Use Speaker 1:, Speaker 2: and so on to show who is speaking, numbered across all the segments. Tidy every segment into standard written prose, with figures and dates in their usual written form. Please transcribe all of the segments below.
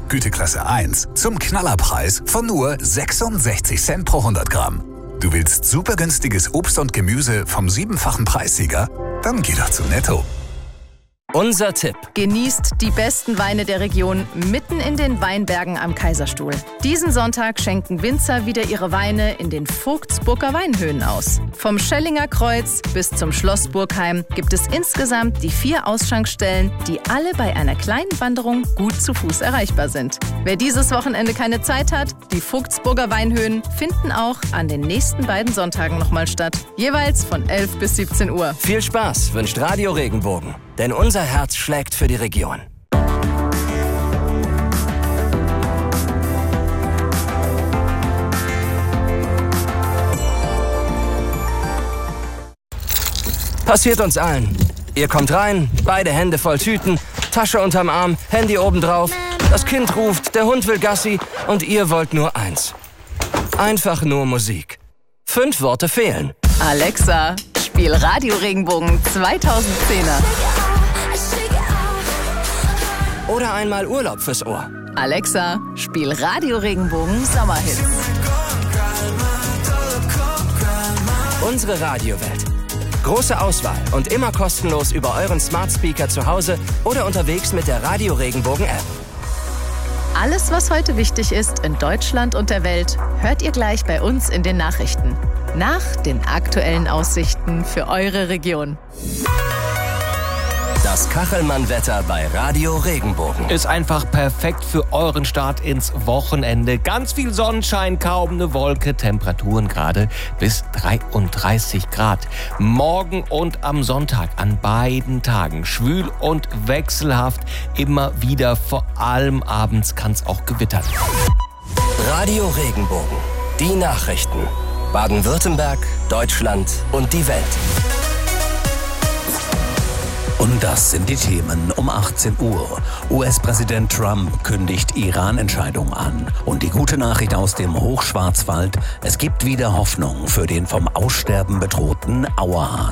Speaker 1: Güteklasse 1, zum Knallerpreis von nur 66 Cent pro 100 Gramm. Du willst super günstiges Obst und Gemüse vom 7-fachen Preissieger? Dann geh doch zu Netto.
Speaker 2: Unser Tipp.
Speaker 3: Genießt die besten Weine der Region mitten in den Weinbergen am Kaiserstuhl. Diesen Sonntag schenken Winzer wieder ihre Weine in den Vogtsburger Weinhöhen aus. Vom Schellinger Kreuz bis zum Schloss Burgheim gibt es insgesamt die 4 Ausschankstellen, die alle bei einer kleinen Wanderung gut zu Fuß erreichbar sind. Wer dieses Wochenende keine Zeit hat, die Vogtsburger Weinhöhen finden auch an den nächsten beiden Sonntagen nochmal statt. Jeweils von 11 bis 17 Uhr.
Speaker 2: Viel Spaß wünscht Radio Regenbogen. Denn unser Herz schlägt für die Region. Passiert uns allen. Ihr kommt rein, beide Hände voll Tüten, Tasche unterm Arm, Handy obendrauf, das Kind ruft, der Hund will Gassi und ihr wollt nur eins. Einfach nur Musik. 5 Worte fehlen.
Speaker 3: Alexa, spiel Radio Regenbogen 2010er.
Speaker 2: Oder einmal Urlaub fürs Ohr.
Speaker 3: Alexa, spiel Radio Regenbogen Sommerhits.
Speaker 2: Unsere Radiowelt. Große Auswahl und immer kostenlos über euren Smart Speaker zu Hause oder unterwegs mit der Radio Regenbogen App.
Speaker 3: Alles, was heute wichtig ist in Deutschland und der Welt, hört ihr gleich bei uns in den Nachrichten. Nach den aktuellen Aussichten für eure Region.
Speaker 2: Das Kachelmann-Wetter bei Radio Regenbogen.
Speaker 4: Ist einfach perfekt für euren Start ins Wochenende. Ganz viel Sonnenschein, kaum eine Wolke, Temperaturen gerade bis 33 Grad. Morgen und am Sonntag an beiden Tagen schwül und wechselhaft. Immer wieder, vor allem abends kann es auch gewittern.
Speaker 2: Radio Regenbogen. Die Nachrichten. Baden-Württemberg, Deutschland und die Welt.
Speaker 5: Und das sind die Themen um 18 Uhr. US-Präsident Trump kündigt Iran-Entscheidung an. Und die gute Nachricht aus dem Hochschwarzwald: Es gibt wieder Hoffnung für den vom Aussterben bedrohten Auerhahn.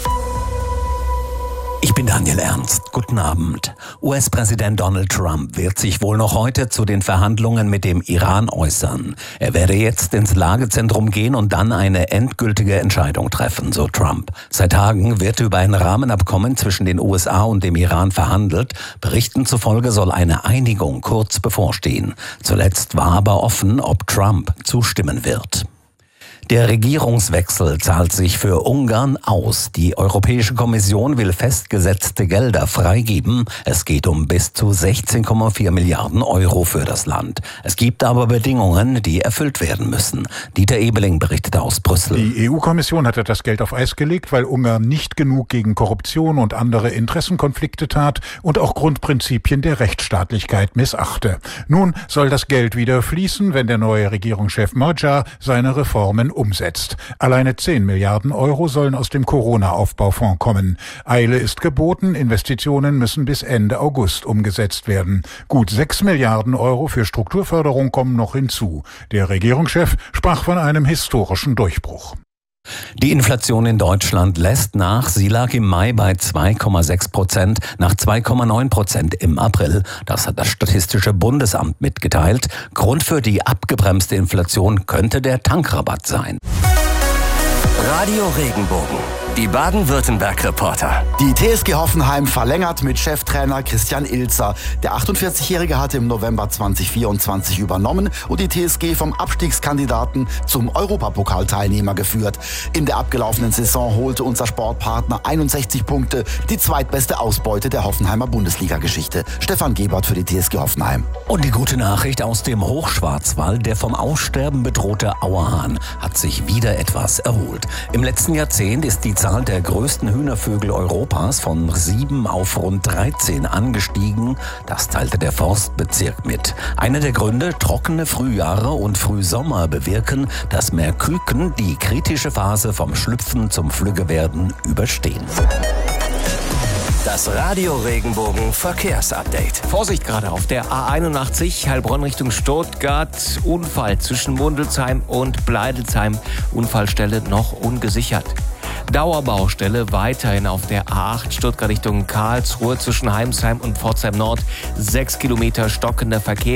Speaker 5: Ich bin Daniel Ernst. Guten Abend. US-Präsident Donald Trump wird sich wohl noch heute zu den Verhandlungen mit dem Iran äußern. Er werde jetzt ins Lagezentrum gehen und dann eine endgültige Entscheidung treffen, so Trump. Seit Tagen wird über ein Rahmenabkommen zwischen den USA und dem Iran verhandelt. Berichten zufolge soll eine Einigung kurz bevorstehen. Zuletzt war aber offen, ob Trump zustimmen wird. Der Regierungswechsel zahlt sich für Ungarn aus. Die Europäische Kommission will festgesetzte Gelder freigeben. Es geht um bis zu 16,4 Milliarden Euro für das Land. Es gibt aber Bedingungen, die erfüllt werden müssen. Dieter Ebeling berichtet aus Brüssel.
Speaker 6: Die EU-Kommission hatte das Geld auf Eis gelegt, weil Ungarn nicht genug gegen Korruption und andere Interessenkonflikte tat und auch Grundprinzipien der Rechtsstaatlichkeit missachte. Nun soll das Geld wieder fließen, wenn der neue Regierungschef Magyar seine Reformen umsetzt. Alleine 10 Milliarden Euro sollen aus dem Corona-Aufbaufonds kommen. Eile ist geboten, Investitionen müssen bis Ende August umgesetzt werden. Gut 6 Milliarden Euro für Strukturförderung kommen noch hinzu. Der Regierungschef sprach von einem historischen Durchbruch.
Speaker 5: Die Inflation in Deutschland lässt nach. Sie lag im Mai bei 2,6%, nach 2,9% im April. Das hat das Statistische Bundesamt mitgeteilt. Grund für die abgebremste Inflation könnte der Tankrabatt sein.
Speaker 2: Radio Regenbogen. Die Baden-Württemberg-Reporter.
Speaker 7: Die TSG Hoffenheim verlängert mit Cheftrainer Christian Ilzer. Der 48-Jährige hatte im November 2024 übernommen und die TSG vom Abstiegskandidaten zum Europapokalteilnehmer geführt. In der abgelaufenen Saison holte unser Sportpartner 61 Punkte, die zweitbeste Ausbeute der Hoffenheimer Bundesliga-Geschichte. Stefan Gebert für die TSG Hoffenheim.
Speaker 5: Und die gute Nachricht aus dem Hochschwarzwald: Der vom Aussterben bedrohte Auerhahn hat sich wieder etwas erholt. Im letzten Jahrzehnt ist die Zahl der größten Hühnervögel Europas von 7 auf rund 13 angestiegen. Das teilte der Forstbezirk mit. Einer der Gründe: trockene Frühjahre und Frühsommer bewirken, dass mehr Küken die kritische Phase vom Schlüpfen zum Flüggewerden überstehen.
Speaker 2: Das Radio Regenbogen Verkehrsupdate.
Speaker 4: Vorsicht gerade auf der A81 Heilbronn Richtung Stuttgart. Unfall zwischen Mundelsheim und Bleidelsheim. Unfallstelle noch ungesichert. Dauerbaustelle weiterhin auf der A8 Stuttgart Richtung Karlsruhe zwischen Heimsheim und Pforzheim Nord. 6 Kilometer stockender Verkehr.